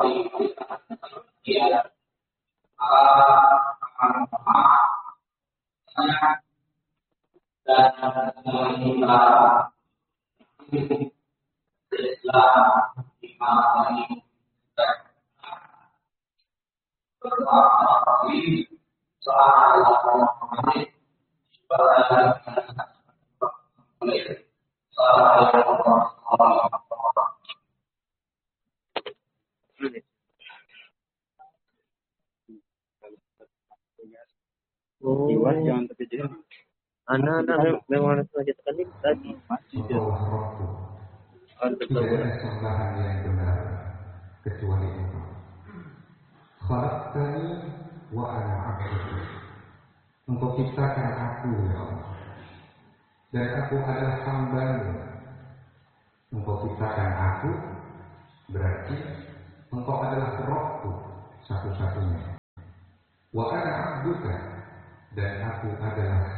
Jangan terkejut. Anak-anak memang sengaja tadi. Tidak ada sembahan yang benar kecuali Engkau. Khalaqtani wa ana 'abduka. Engkau ciptakan aku ya Allah, dan aku adalah hamba-Mu. Engkau ciptakan aku, berarti Engkau adalah Rabbku satu-satunya. Wa ana 'abduka, dan aku adalah